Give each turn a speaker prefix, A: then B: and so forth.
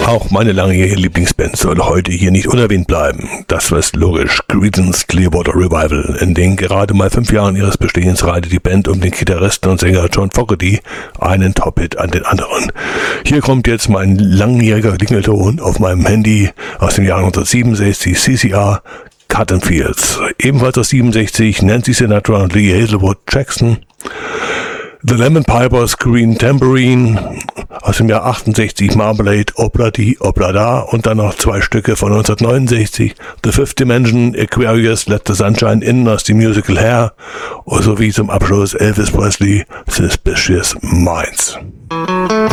A: Auch meine langjährige Lieblingsband soll heute hier nicht unerwähnt bleiben. Das war logisch. Creedence Clearwater Revival. In den gerade mal 5 Jahren ihres Bestehens reitet die Band um den Gitarristen und Sänger John Fogerty einen Top-Hit an den anderen. Hier kommt jetzt mein langjähriger Klingelton auf meinem Handy aus dem Jahr 1967, CCR, Cotton Fields. Ebenfalls aus 67, Nancy Sinatra und Lee Hazelwood Jackson. The Lemon Pipers, Green Tambourine, aus dem Jahr 68, Marmalade, Obla-Di, Obla-Da und dann noch 2 Stücke von 1969, The Fifth Dimension, Aquarius, Let the Sunshine In aus dem Musical Hair sowie zum Abschluss Elvis Presley, Suspicious Minds.